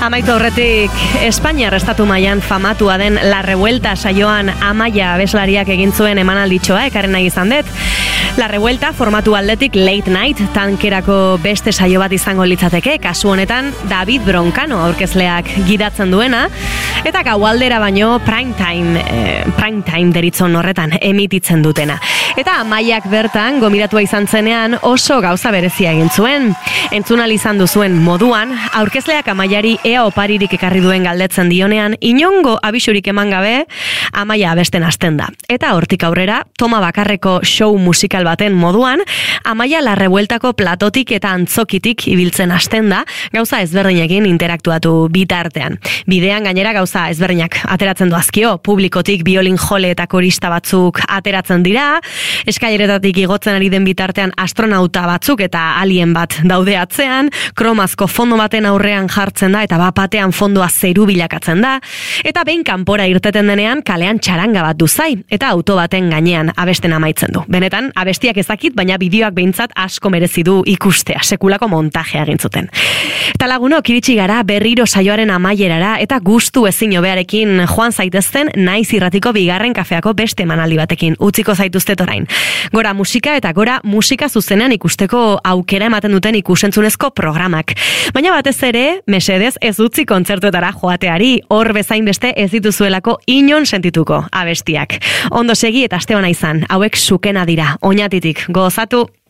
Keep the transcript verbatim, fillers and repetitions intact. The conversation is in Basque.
Amaitu aurretik, Espainiar estatu mailan famatua den La Revuelta saioan Amaia abeslariak egin zuen emanalditxoa ekarri nahi izan dut. La Revuelta formatu aldetik Late Night tankerako beste saio bat izango litzateke, kasu honetan David Broncano aurkezleak gidatzen duena, eta gaualdera baino prime time, eh, prime time deritzon horretan emititzen dutena. Eta Amaiak bertan gomidatua izan zenean oso gauza berezia egin zuen. Entzunal izan duzuen moduan, aurkezleak Amaiari ea oparirik ekarri duen galdetzen dionean, inongo abisurik eman gabe, Amaia abesten hasten da. Eta hortik aurrera, toma bakarreko show musikal baten moduan, Amaia La Revueltako platotik eta antzokitik ibiltzen hasten da, gauza ezberdinekin interaktuatu bitartean. Bidean gainera gauza ezberdinak ateratzen du azkio, publikotik biolin jole eta korista batzuk ateratzen dira, eskaileretatik igotzen ari den bitartean astronauta batzuk eta alien bat daude atzean, kromazko fondo baten aurrean jartzen da eta bapatean fondoa zeru bilakatzen da, eta behin kanpora irteten denean kalean txaranga bat duzai, eta auto baten gainean abesten amaitzen du. Benetan, abestiak ezakit, baina bideoak behintzat asko merezi du ikustea, sekulako montajea egin zuten. Eta lagunok, iritsi gara berriro saioaren amaierara, eta gustu ezin hobearekin joan zaitezten naiz irratiko bigarren kafeako beste emanaldi batekin utziko zaituztet orain. Gora musika eta gora musika zuzenean ikusteko aukera ematen duten ikusentzunezko programak. Baina batez ere, mesedez ez utzi kontzertuetara joateari, hor bezain beste ez dituzuelako inon sentituko abestiak. Ondo segi eta aste ona izan, hauek sukena dira, oinatitik, gozatu!